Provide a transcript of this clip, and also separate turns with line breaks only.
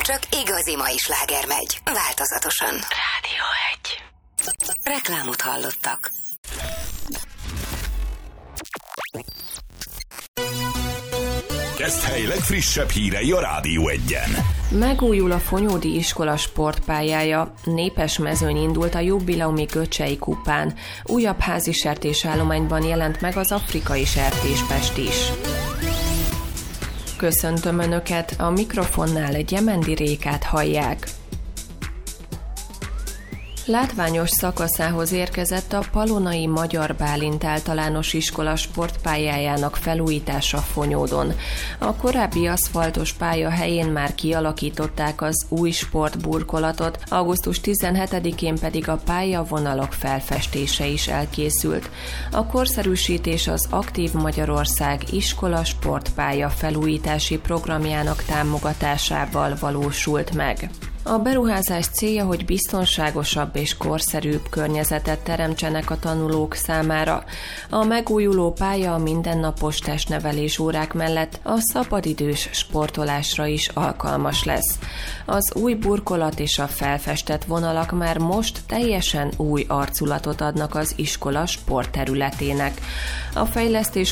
csak igazi mai sláger megy, változatosan. Rádió 1. Reklámot hallottak.
Keszthely legfrissebb hírei a Rádió 1-en.
Megújul a Fonyódi iskola sportpályája, népes mezőny indult a jubileumi Göcsei kupán, újabb házi sertésállományban jelent meg az afrikai sertéspest is. Köszöntöm Önöket, a mikrofonnál Gyemendi Rékát hallják. Látványos szakaszához érkezett a Palonai Magyar Bálint Általános Iskola sportpályájának felújítása Fonyódon. A korábbi aszfaltos pálya helyén már kialakították az új sportburkolatot, augusztus 17-én pedig a pályavonalak felfestése is elkészült. A korszerűsítés az Aktív Magyarország iskola sportpálya felújítási programjának támogatásával valósult meg. A beruházás célja, hogy biztonságosabb és korszerűbb környezetet teremtsenek a tanulók számára. A megújuló pálya a mindennapos testnevelés órák mellett a szabadidős sportolásra is alkalmas lesz. Az új burkolat és a felfestett vonalak már most teljesen új arculatot adnak az iskola sportterületének. A fejlesztés